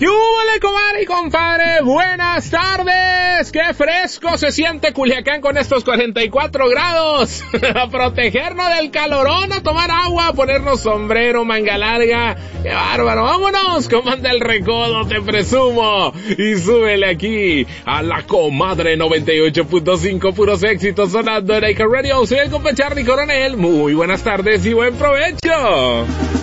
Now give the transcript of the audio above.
¡Qué húbole, comadre y compadre! ¡Buenas tardes! ¡Qué fresco se siente Culiacán con estos 44 grados! A protegernos del calorón, a tomar agua, a ponernos sombrero, manga larga. ¡Qué bárbaro! ¡Vámonos! Comanda el recodo, te presumo. Y súbele aquí a la comadre 98.5, puros éxitos sonando en Ica Radio. Soy el compa Charlie Coronel. Muy buenas tardes y buen provecho.